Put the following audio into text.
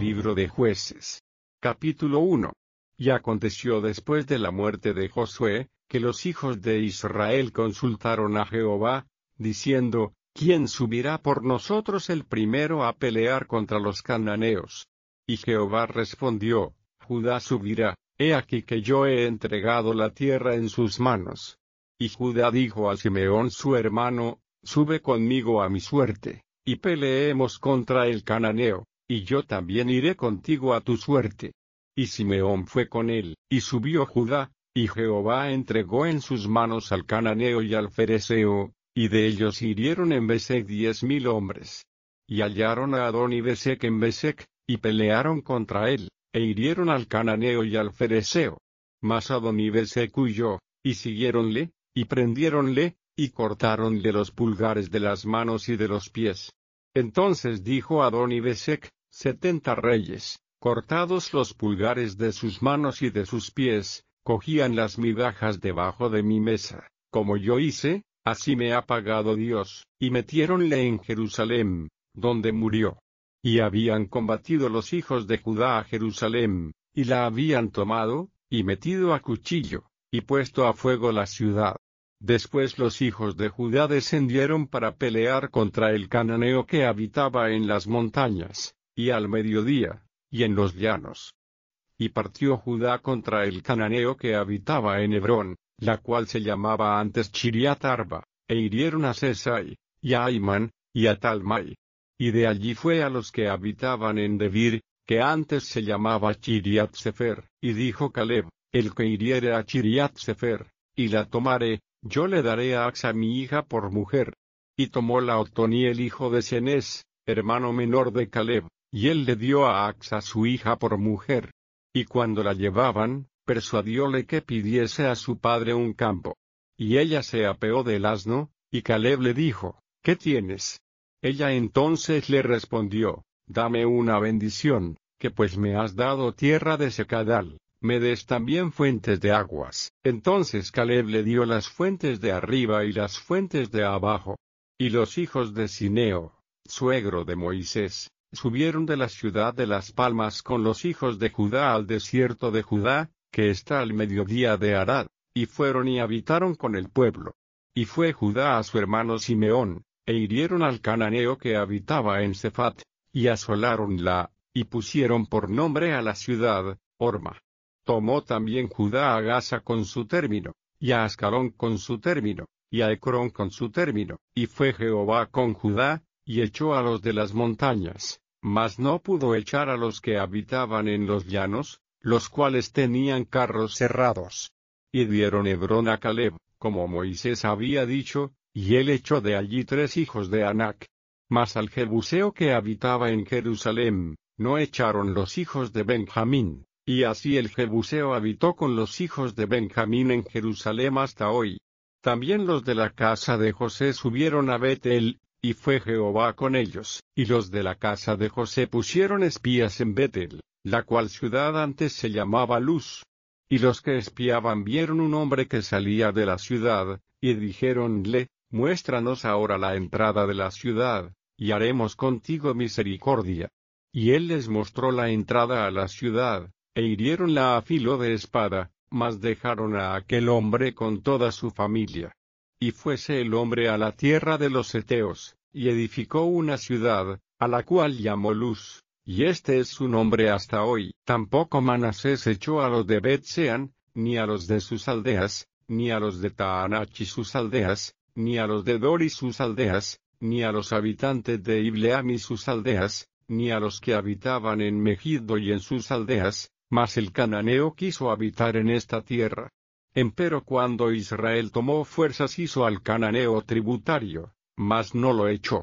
Libro de Jueces. Capítulo 1. Y aconteció después de la muerte de Josué, que los hijos de Israel consultaron a Jehová, diciendo, ¿quién subirá por nosotros el primero a pelear contra los cananeos? Y Jehová respondió, Judá subirá, he aquí que yo he entregado la tierra en sus manos. Y Judá dijo a Simeón su hermano, sube conmigo a mi suerte, y peleemos contra el cananeo, y yo también iré contigo a tu suerte. Y Simeón fue con él, y subió Judá, y Jehová entregó en sus manos al cananeo y al fereceo, y de ellos hirieron en Besec 10,000 hombres. Y hallaron a Adoni-Besec en Besec, y pelearon contra él, e hirieron al cananeo y al fereceo. Mas Adoni-Besec huyó, y siguiéronle, y prendiéronle, y cortáronle los pulgares de las manos y de los pies. Entonces dijo Adoni-Besec, 70 reyes, cortados los pulgares de sus manos y de sus pies, cogían las migajas debajo de mi mesa, como yo hice, así me ha pagado Dios, y metiéronle en Jerusalén, donde murió. Y habían combatido los hijos de Judá a Jerusalén, y la habían tomado, y metido a cuchillo, y puesto a fuego la ciudad. Después los hijos de Judá descendieron para pelear contra el cananeo que habitaba en las montañas, y al mediodía, y en los llanos. Y partió Judá contra el cananeo que habitaba en Hebrón, la cual se llamaba antes Chiriat Arba, e hirieron a Sesai, y a Aimán, y a Talmai. Y de allí fue a los que habitaban en Debir, que antes se llamaba Chiriat Sefer, y dijo Caleb, el que hiriere a Chiriat Sefer, y la tomare, yo le daré a Axa mi hija por mujer. Y tomóla Otoniel hijo de Cenez, hermano menor de Caleb, y él le dio a Axa su hija por mujer. Y cuando la llevaban, persuadióle que pidiese a su padre un campo. Y ella se apeó del asno, y Caleb le dijo, ¿qué tienes? Ella entonces le respondió, dame una bendición, que pues me has dado tierra de secadal, me des también fuentes de aguas. Entonces Caleb le dio las fuentes de arriba y las fuentes de abajo. Y los hijos de Cineo, suegro de Moisés, subieron de la ciudad de las palmas con los hijos de Judá al desierto de Judá, que está al mediodía de Arad, y fueron y habitaron con el pueblo. Y fue Judá a su hermano Simeón, e hirieron al cananeo que habitaba en Sefat, y asoláronla, y pusieron por nombre a la ciudad, Horma. Tomó también Judá a Gaza con su término, y a Ascalón con su término, y a Ecrón con su término, y fue Jehová con Judá, y echó a los de las montañas, mas no pudo echar a los que habitaban en los llanos, los cuales tenían carros cerrados. Y dieron Hebrón a Caleb, como Moisés había dicho, y él echó de allí 3 hijos de Anac. Mas al Jebuseo que habitaba en Jerusalén, no echaron los hijos de Benjamín, y así el Jebuseo habitó con los hijos de Benjamín en Jerusalén hasta hoy. También los de la casa de José subieron a Betel, y fue Jehová con ellos, y los de la casa de José pusieron espías en Betel, la cual ciudad antes se llamaba Luz. Y los que espiaban vieron un hombre que salía de la ciudad, y dijéronle, muéstranos ahora la entrada de la ciudad, y haremos contigo misericordia. Y él les mostró la entrada a la ciudad, e hiriéronla a filo de espada, mas dejaron a aquel hombre con toda su familia. Y fuese el hombre a la tierra de los heteos, y edificó una ciudad, a la cual llamó Luz, y este es su nombre hasta hoy. Tampoco Manasés echó a los de Bet-Sean, ni a los de sus aldeas, ni a los de Taanach y sus aldeas, ni a los de Dor y sus aldeas, ni a los habitantes de Ibleam y sus aldeas, ni a los que habitaban en Megiddo y en sus aldeas, mas el cananeo quiso habitar en esta tierra. Empero cuando Israel tomó fuerzas hizo al cananeo tributario, mas no lo echó.